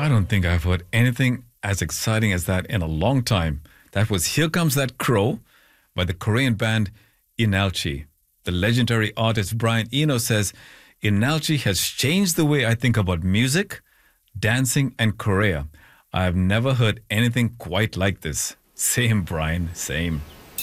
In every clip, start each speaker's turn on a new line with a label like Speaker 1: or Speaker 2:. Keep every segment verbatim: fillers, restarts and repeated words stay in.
Speaker 1: I don't think I've heard anything as exciting as that in a long time. That was Here Comes That Crow by the Korean band Inalchi. The legendary artist Brian Eno says, Inalchi has changed the way I think about music, dancing, and Korea. I have never heard anything quite like this. Same, Brian, same.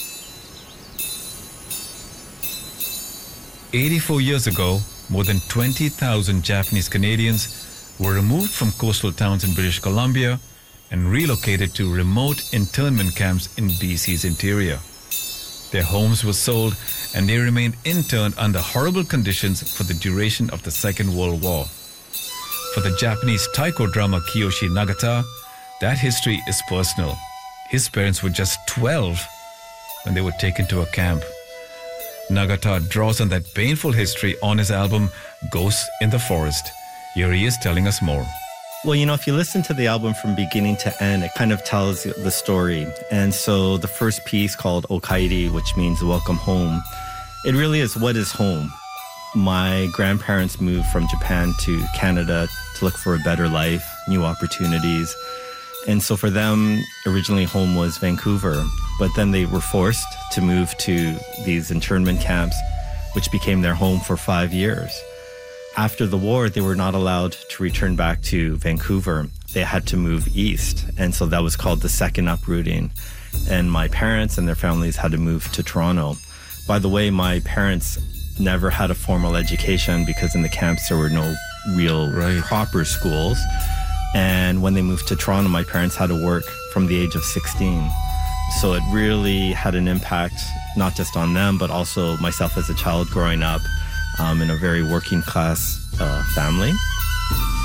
Speaker 1: eighty-four years ago, more than twenty thousand Japanese Canadians were removed from coastal towns in British Columbia and relocated to remote internment camps in B C's interior. Their homes were sold and they remained interned under horrible conditions for the duration of the Second World War. For the Japanese taiko drummer Kiyoshi Nagata, that history is personal. His parents were just twelve when they were taken to a camp. Nagata draws on that painful history on his album Ghosts in the Forest. Here he is telling us more.
Speaker 2: Well, you know, if you listen to the album from beginning to end, it kind of tells the story. And so the first piece called Okairi, which means welcome home, it really is what is home. My grandparents moved from Japan to Canada to look for a better life, new opportunities. And so for them, originally home was Vancouver, but then they were forced to move to these internment camps, which became their home for five years. After the war, they were not allowed to return back to Vancouver. They had to move east. And so that was called the second uprooting. And my parents and their families had to move to Toronto. By the way, my parents never had a formal education because in the camps there were no real right. proper schools. And when they moved to Toronto, my parents had to work from the age of sixteen. So it really had an impact, not just on them, but also myself as a child growing up um, in a very working class uh, family.